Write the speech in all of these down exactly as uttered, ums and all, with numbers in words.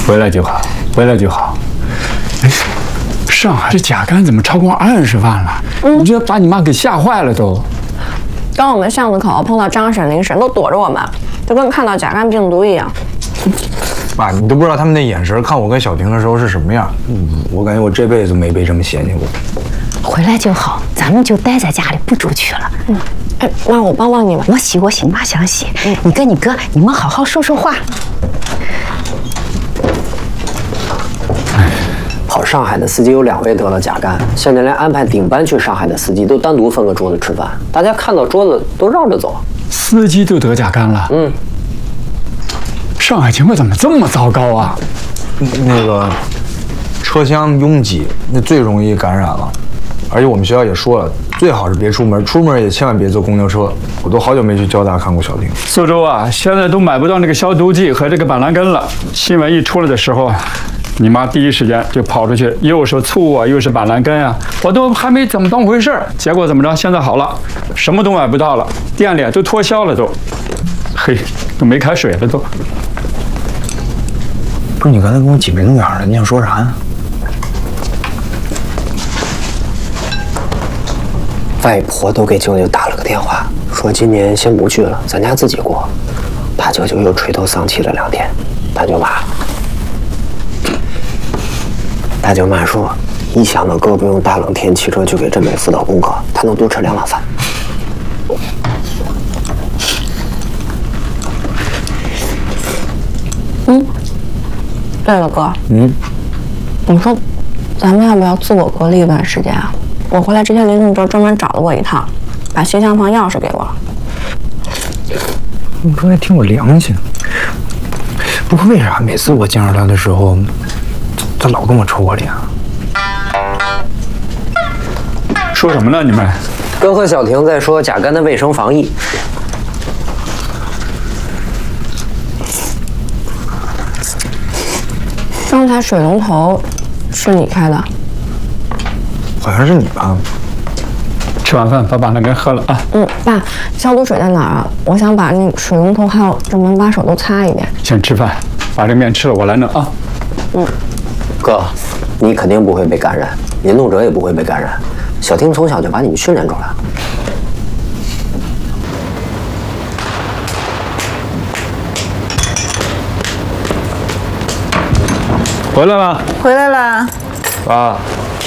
回来就好，回来就好。哎，上海这甲肝怎么超过二十万了？嗯，你这把你妈给吓坏了都。 刚我们巷子口碰到张婶、林婶，都躲着我们，就跟看到甲肝病毒一样。 爸，你都不知道他们那眼神看我跟小婷的时候是什么样。嗯，我感觉我这辈子没被这么嫌弃过。 回来就好，咱们就待在家里不出去了。 嗯，哎，妈，我帮帮你们。 我洗我洗，妈想洗。嗯，你跟你哥，你们好好说说话。 跑上海的司机有两位得了甲肝，现在连安排顶班去上海的司机都单独分个桌子吃饭，大家看到桌子都绕着走。 司机都得甲肝了？嗯。上海情况怎么这么糟糕啊？ 那个车厢拥挤，那最容易感染了。而且我们学校也说了，最好是别出门，出门也千万别坐公交车。我都好久没去交大看过小婷。 苏州啊，现在都买不到那个消毒剂和这个板蓝根了。新闻一出来的时候，你妈第一时间就跑出去，又是醋啊，又是板蓝根啊，我都还没怎么当回事儿。结果怎么着？现在好了，什么都买不到了，店里都脱销了都，嘿，都没开水了都。 不是你刚才跟我挤眉弄眼的，你想说啥呀？ 外婆都给舅舅打了个电话，说今年先不去了，咱家自己过。大舅舅又垂头丧气了两天。大舅妈，大舅妈说，一想到哥不用大冷天骑车去给振美辅导功课，她能多吃两碗饭。 嗯，对了，哥， 嗯， 你说咱们要不要自我隔离一段时间啊？我回来之前，林同哲专门找了我一趟，把携厢房钥匙给我了。 你说还挺有良心。不过为啥每次我见着他的时候，他老跟我抽我脸啊？ 说什么呢？你们？ 哥和小婷在说甲肝的卫生防疫。 刚才水龙头是你开的？ 好像是你吧？ 吃完饭把板蓝根喝了啊。 嗯，爸，消毒水在哪儿啊？我想把那水龙头还有这门把手都擦一遍。 先吃饭，把这面吃了，我来弄啊。 嗯，哥，你肯定不会被感染，林动哲也不会被感染。小婷从小就把你们训练出来。 回来了， 回来了。 爸。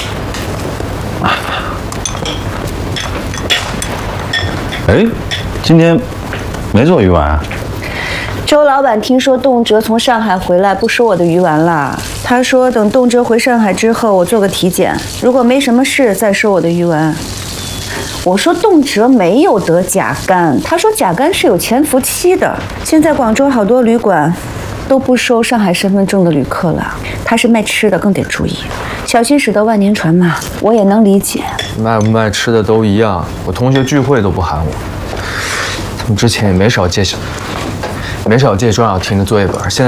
哎，今天没做鱼丸啊？ 周老板听说动辄从上海回来，不收我的鱼丸了。他说等动辄回上海之后，我做个体检，如果没什么事再收我的鱼丸。我说动辄没有得甲肝，他说甲肝是有潜伏期的。现在广州好多旅馆都不收上海身份证的旅客了。他是卖吃的，更得注意，小心驶得万年船嘛。我也能理解， 卖不卖吃的都一样。我同学聚会都不喊我，他们之前也没少借小，没少借庄小婷的作业本，现在。